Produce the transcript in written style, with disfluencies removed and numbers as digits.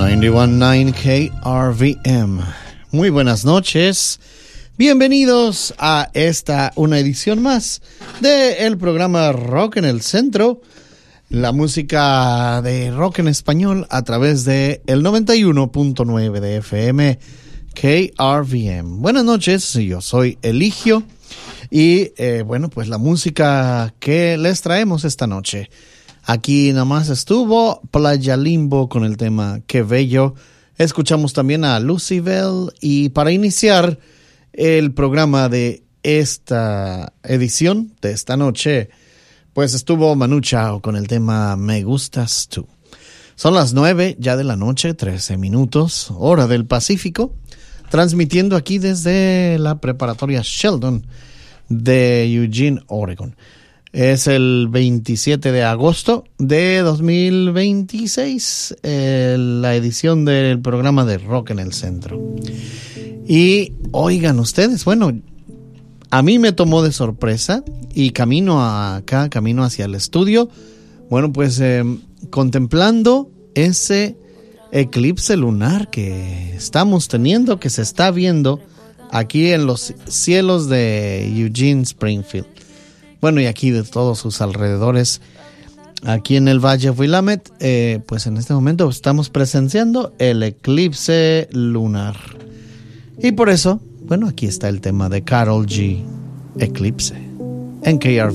91.9 KRVM. Muy buenas noches. Bienvenidos a una edición más del programa Rock en el Centro. La música de rock en español a través de el 91.9 de FM KRVM. Buenas noches, yo soy Eligio. Y bueno, pues la música que les traemos esta noche. Aquí nada más estuvo Playa Limbo con el tema Qué Bello. Escuchamos también a Lucybell. Y para iniciar el programa de esta edición, de esta noche, pues estuvo Manu Chao con el tema Me Gustas Tú. Son las 9 ya de la noche, 13 minutos, hora del Pacífico, transmitiendo aquí desde la preparatoria Sheldon de Eugene, Oregon. Es el 27 de agosto de 2026, la edición del programa de Rock en el Centro. Y oigan ustedes, bueno, a mí me tomó de sorpresa y camino hacia el estudio, bueno, pues contemplando ese eclipse lunar que estamos teniendo, que se está viendo aquí en los cielos de Eugene, Springfield. Bueno, y aquí de todos sus alrededores, aquí en el Valle of Willamette, pues en este momento estamos presenciando el eclipse lunar. Y por eso, bueno, aquí está el tema de Karol G, Eclipse, en KRV.